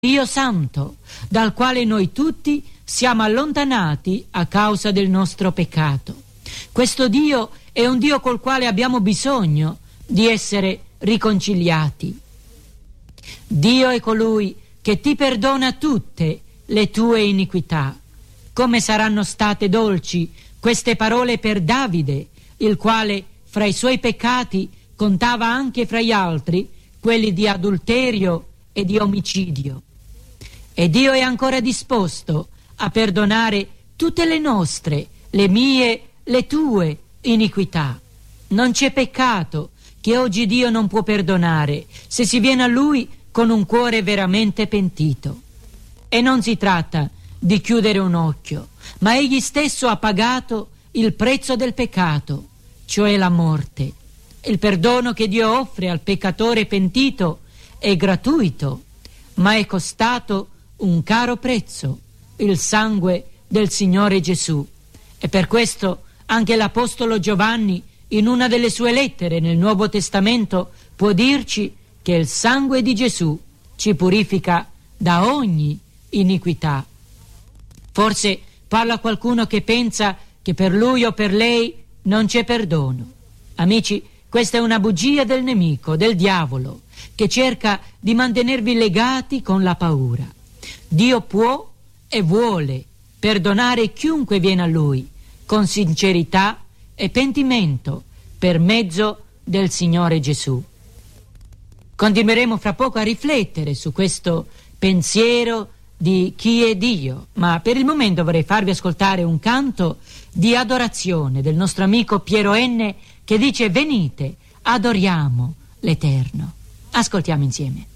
Dio Santo, dal quale noi tutti siamo allontanati a causa del nostro peccato. Questo Dio è un Dio col quale abbiamo bisogno di essere riconciliati. Dio è colui che ti perdona tutte le tue iniquità. Come saranno state dolci queste parole per Davide, il quale fra i suoi peccati contava anche fra gli altri quelli di adulterio e di omicidio. E Dio è ancora disposto a perdonare tutte le nostre, le mie, le tue iniquità. Non c'è peccato che oggi Dio non può perdonare se si viene a Lui con un cuore veramente pentito. E non si tratta di chiudere un occhio, ma Egli stesso ha pagato il prezzo del peccato, cioè la morte. Il perdono che Dio offre al peccatore pentito è gratuito, ma è costato un caro prezzo, il sangue del Signore Gesù. E per questo anche l'Apostolo Giovanni, in una delle sue lettere nel Nuovo Testamento, può dirci che il sangue di Gesù ci purifica da ogni iniquità. Forse parla qualcuno che pensa che per lui o per lei non c'è perdono. Amici, questa è una bugia del nemico, del diavolo, che cerca di mantenervi legati con la paura. Dio può e vuole perdonare chiunque viene a Lui, con sincerità e pentimento, per mezzo del Signore Gesù. Continueremo fra poco a riflettere su questo pensiero di chi è Dio, ma per il momento vorrei farvi ascoltare un canto di adorazione del nostro amico Piero Enne, che dice: venite, adoriamo l'Eterno. Ascoltiamo insieme.